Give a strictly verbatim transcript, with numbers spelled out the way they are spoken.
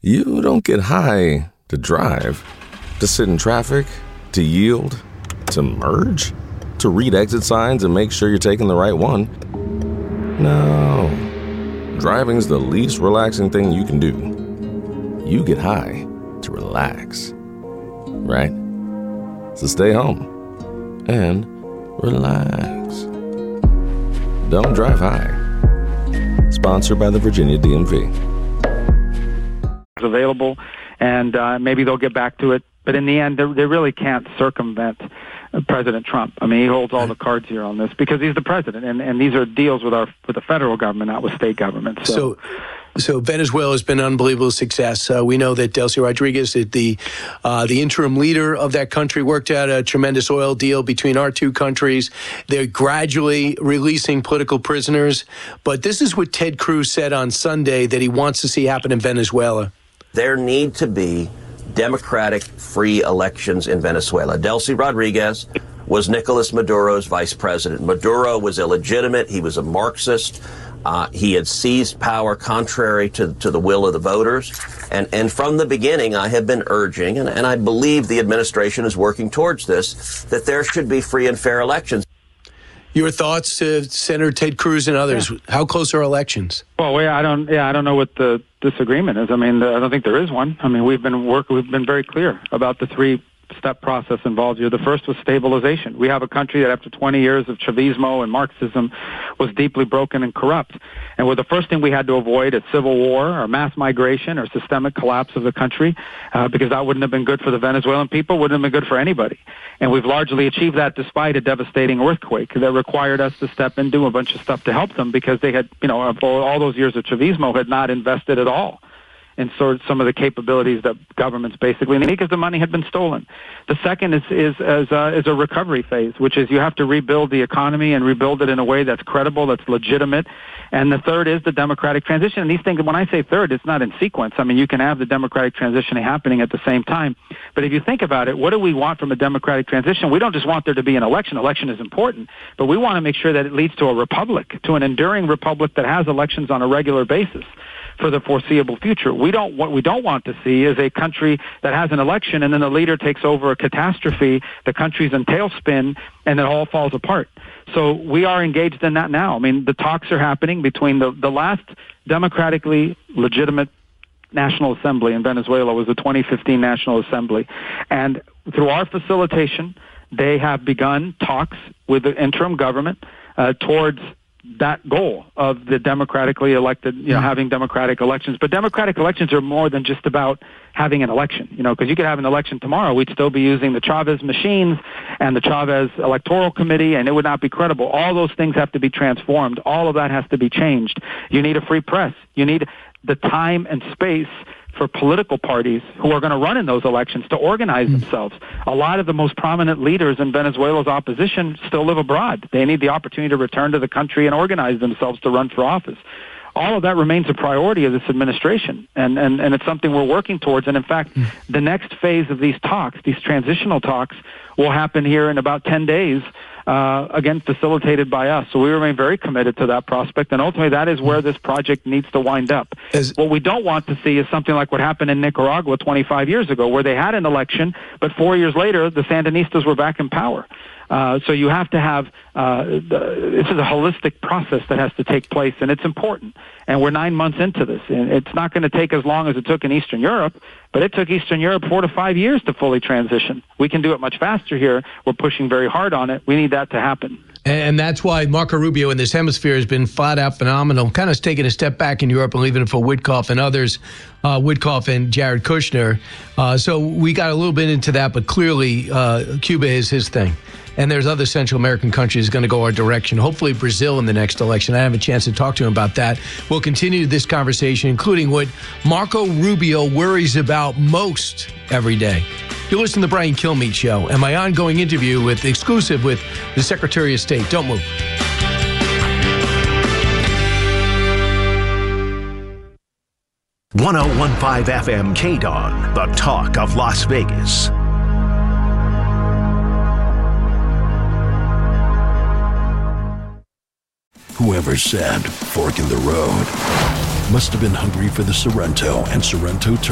You don't get high to drive, to sit in traffic, to yield, to merge, to read exit signs and make sure you're taking the right one. No. Driving's the least relaxing thing you can do. You get high to relax. Right? So stay home and relax. Don't drive high. Sponsored by the Virginia D M V. Available, and uh, maybe they'll get back to it. But in the end, they, they really can't circumvent uh, President Trump. I mean, he holds all the cards here on this because he's the president, and, and these are deals with our with the federal government, not with state government. So. so So Venezuela has been an unbelievable success. Uh, we know that Delcy Rodriguez, the uh, the interim leader of that country, worked out a tremendous oil deal between our two countries. They're gradually releasing political prisoners. But this is what Ted Cruz said on Sunday that he wants to see happen in Venezuela. There need to be democratic, free elections in Venezuela. Delcy Rodriguez was Nicolas Maduro's vice president. Maduro was illegitimate. He was a Marxist. Uh, he had seized power contrary to, to the will of the voters. And, and from the beginning, I have been urging, and, and I believe the administration is working towards this, that there should be free and fair elections. Your thoughts, uh, Senator Ted Cruz and others? Yeah. How close are elections? Well, yeah, I don't. Yeah, I don't know what the disagreement is. I mean, I don't think there is one. I mean, we've been work. We've been very clear about the three step process involved here. The first was stabilization. We have a country that after twenty years of Chavismo and Marxism was deeply broken and corrupt. And with the first thing we had to avoid is civil war or mass migration or systemic collapse of the country, uh, because that wouldn't have been good for the Venezuelan people, wouldn't have been good for anybody. And we've largely achieved that despite a devastating earthquake that required us to step in, do a bunch of stuff to help them because they had, you know, all those years of Chavismo had not invested at all in sort of some of the capabilities that governments basically need because the money had been stolen. The second is is is, uh, is a recovery phase, which is you have to rebuild the economy and rebuild it in a way that's credible, that's legitimate. And the third is the democratic transition. And these things, when I say third, it's not in sequence. I mean, you can have the democratic transition happening at the same time. But if you think about it, what do we want from a democratic transition? We don't just want there to be an election. Election is important, but we want to make sure that it leads to a republic, to an enduring republic that has elections on a regular basis for the foreseeable future. We don't what we don't want to see is a country that has an election and then the leader takes over a catastrophe, the country's in tailspin, and it all falls apart. So we are engaged in that now. I mean, the talks are happening between the, the last democratically legitimate National Assembly in Venezuela was the twenty fifteen National Assembly. And through our facilitation, they have begun talks with the interim government uh, towards that goal of the democratically elected, you know, having democratic elections. But democratic elections are more than just about having an election, you know, because you could have an election tomorrow. We'd still be using the Chavez machines and the Chavez Electoral Committee, and it would not be credible. All those things have to be transformed. All of that has to be changed. You need a free press. You need the time and space for political parties who are going to run in those elections to organize mm. themselves. A lot of the most prominent leaders in Venezuela's opposition still live abroad. They need the opportunity to return to the country and organize themselves to run for office. All of that remains a priority of this administration, and, and, and it's something we're working towards. And in fact, mm. the next phase of these talks, these transitional talks, will happen here in about ten days, uh, again, facilitated by us. So we remain very committed to that prospect, and ultimately that is where this project needs to wind up. As what we don't want to see is something like what happened in Nicaragua twenty-five years ago, where they had an election, but four years later, the Sandinistas were back in power. Uh, so you have to have, uh, the, this is a holistic process that has to take place, and it's important. And we're nine months into this. And it's not going to take as long as it took in Eastern Europe, but it took Eastern Europe four to five years to fully transition. We can do it much faster here. We're pushing very hard on it. We need that to happen. And that's why Marco Rubio in this hemisphere has been flat out phenomenal, kind of taking a step back in Europe and leaving it for Witkoff and others, uh, Witkoff and Jared Kushner. Uh, so we got a little bit into that, but clearly uh, Cuba is his thing. And there's other Central American countries going to go our direction. Hopefully Brazil in the next election. I have a chance to talk to him about that. We'll continue this conversation, including what Marco Rubio worries about most every day. You'll listen to the Brian Kilmeade Show and my ongoing interview with exclusive with the Secretary of State. Don't move. one oh one point five F M K D O N, the talk of Las Vegas. Whoever said fork in the road must have been hungry for the Sorrento and Sorrento turkey.